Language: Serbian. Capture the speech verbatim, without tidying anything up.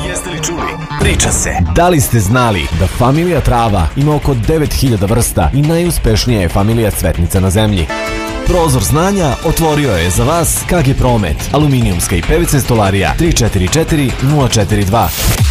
Jeste li čuli? Priča se. Da li ste znali da familija trava ima oko devet hiljada vrsta i najuspešnija je familija cvetnica na zemlji? Prozor znanja otvorio je za vas K G Promet, aluminijumska i P V C stolarija tri četiri četiri nula četiri dva.